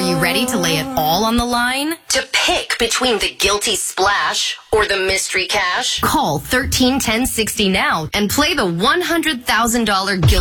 you ready to lay it all on the line? To pick between the guilty splash or the mystery cash? Call 131060 now and play the $100,000 guilty